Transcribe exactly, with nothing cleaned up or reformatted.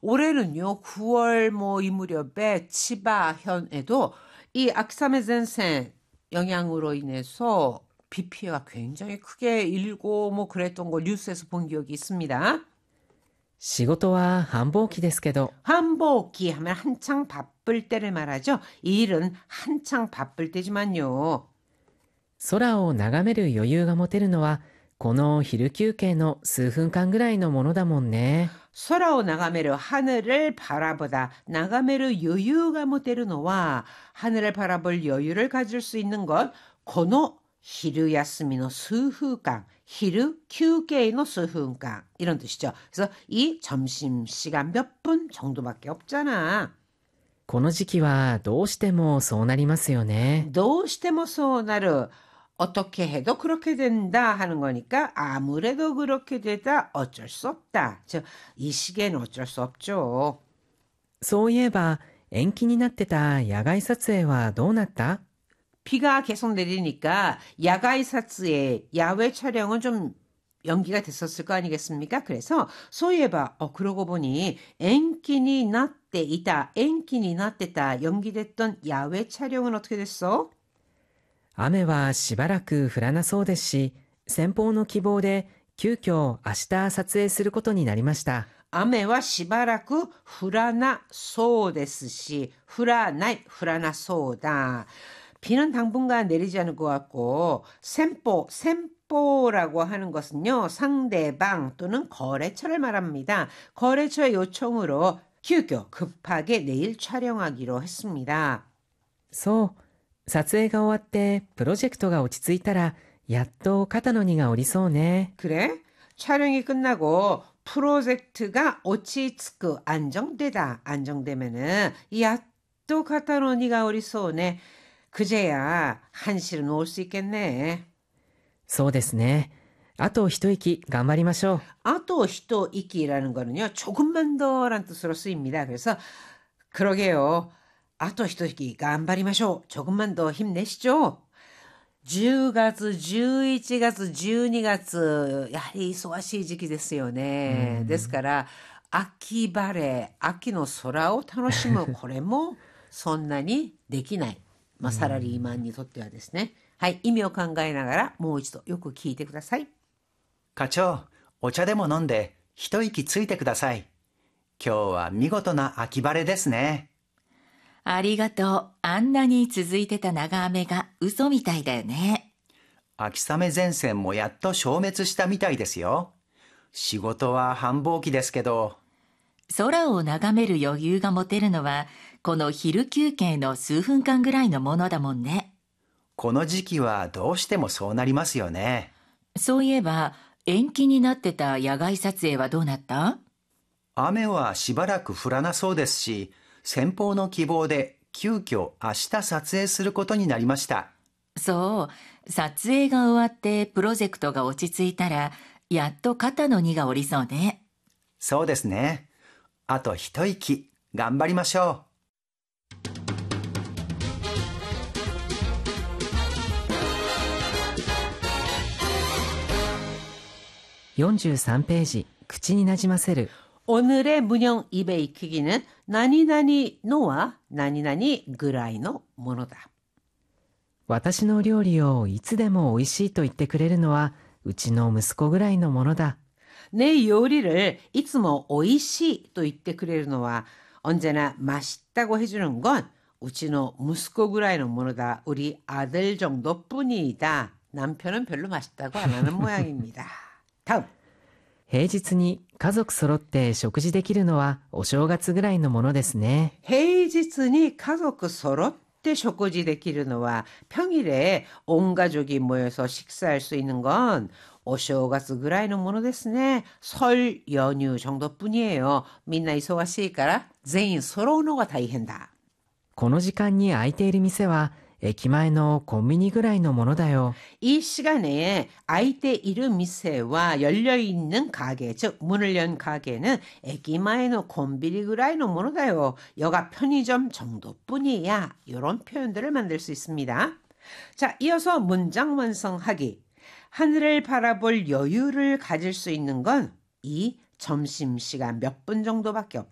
올해는요, 구월 뭐 이 무렵에 치바현에도 이 아키사메 젠센 영향으로 인해서 비 피해가 굉장히 크게 일고 뭐 그랬던 거 뉴스에서 본 기억이 있습니다. 仕事は繁忙期ですけど、 한복기 하면 한창 바쁠 때를 말하죠. 이 일은 한창 바쁠 때지만요. 空を眺める余裕が持てるのは、この昼休憩の数分間ぐらいのものだもんね。 空を眺める 하늘을 바라보다 나가메르 여유가 못되르노와 하늘을 바라볼 여유를 가질 수 있는 것 고노 히르 야스미노 스후간 히르 휴게의 스후간 이런 뜻이죠. 그래서 이 점심시간 몇 분 정도밖에 없잖아. この時期はどうしてもそうなりますよね。 도시테모 소나르 어떻게 해도 그렇게 된다 하는 거니까 아무래도 그렇게 되다 어쩔 수 없다. 즉, 이 시기에는 어쩔 수 없죠. そういえば、延期になってた野外撮影はどうなった？ 비가 계속 내리니까 야가이 사츠의 야외 촬영은 좀 연기가 됐었을 거 아니겠습니까? 그래서 소위해봐. 어 그러고 보니 엔키니 나때 이다 엔키니 나때다 연기됐던 야외 촬영은 어떻게 됐어? 雨はしばらく降らなそうですし、先方の希望で急遽明日撮影することになりました。 雨はしばらく降らなそうですし, 降らない, 降らなそうだ. 비는 당분간 내리지 않을 것 같고, 셈포, 셈포라고 하는 것은요, 상대방 또는 거래처를 말합니다. 거래처의 요청으로急遽 급하게 내일 촬영하기로 했습니다. そう、撮影が終わってプロジェクトが落ち着いたら、やっと肩の荷が下りそうね。 그래? 촬영이 끝나고 프로젝트가 오치츠크 안정되다. 안정되면은 야또 카타로니가 오리소네. 그제야 한실은 올 수 있겠네. そうですね。あと一息頑張りましょう。 아또 히또 이끼라는 거는요. 조금만 더란 뜻으로 쓰입니다. 그래서 그러게요. 아또 히또 이끼 간바리마쇼. 조금만 더 힘내시죠. じゅうがつ、じゅういちがつ、じゅうにがつ、やはり忙しい時期ですよね。ですから、秋晴れ、秋の空を楽しむ、これもそんなにできない。まあ、サラリーマンにとってはですね。はい、意味を考えながら、もう一度よく聞いてください。 課長、お茶でも飲んで、一息ついてください。今日は見事な秋晴れですね。 ありがとう。あんなに続いてた長雨が嘘みたいだよね。 秋雨前線もやっと消滅したみたいですよ。仕事は繁忙期ですけど。 空を眺める余裕が持てるのは、この昼休憩の数分間ぐらいのものだもんね。 この時期はどうしてもそうなりますよね。 そういえば、延期になってた野外撮影はどうなった？ 雨はしばらく降らなそうですし、先方の希望で急遽明日撮影することになりました。 そう、撮影が終わってプロジェクトが落ち着いたら、やっと肩の荷が下りそうね。 そうですね。あと一息頑張りましょう。よんじゅうさんページ、口になじませる。 오늘의 문형 입에 익히기는 나니나니 노와 나니나니 그라이노 모노다. 私の料理をいつでも美味しいと言ってくれるのはうちの息子ぐらいのものだ。 내 요리를 이츠모 오이시 또 이때 그래르노와 언제나 맛있다고 해주는 건 우치노 무스코 구라이노 모노다. 우리 아들 정도뿐이다. 남편은 별로 맛있다고 안 하는 모양입니다. 다음. 平日に家族揃って食事できるのはお正月ぐらいのものですね。 平日に가족 서로때 식사지できるのは 평일에 온 가족이 모여서 식사할 수 있는 건お正月ぐらいのものですね。설 연휴 정도뿐이에요. 민나忙しいから全員揃うのが大変だ。 この時間に空いている店は駅前のコンビニぐらいのものだよ。 이 시간에 아이테 이름 미세와 열려있는 가게, 즉 문을 연 가게는 에기마에노 콤비리 그라이노 모노다요. 여가 편의점 정도뿐이야. 이런 표현들을 만들 수 있습니다. 자, 이어서 문장 완성하기. 하늘을 바라볼 여유를 가질 수 있는 건 이 점심시간 몇 분 정도밖에 없다.